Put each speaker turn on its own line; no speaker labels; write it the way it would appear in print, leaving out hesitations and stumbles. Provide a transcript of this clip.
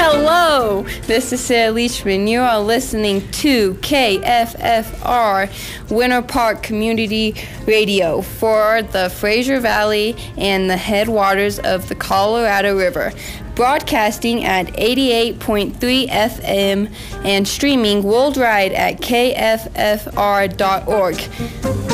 Hello, this is Sarah Leachman. You are listening to KFFR Winter Park Community Radio for the Fraser Valley and the headwaters of the Colorado River, broadcasting at 88.3 FM and streaming worldwide at kffr.org.